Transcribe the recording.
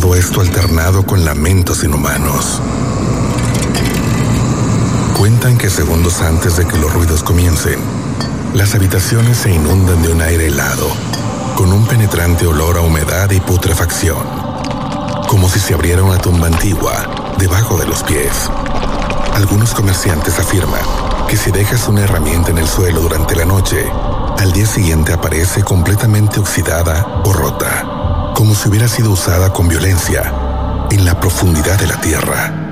Todo esto alternado con lamentos inhumanos. Cuentan que segundos antes de que los ruidos comiencen, las habitaciones se inundan de un aire helado, con un penetrante olor a humedad y putrefacción, como si se abriera una tumba antigua debajo de los pies. Algunos comerciantes afirman que si dejas una herramienta en el suelo durante la noche, al día siguiente aparece completamente oxidada o rota, como si hubiera sido usada con violencia en la profundidad de la tierra.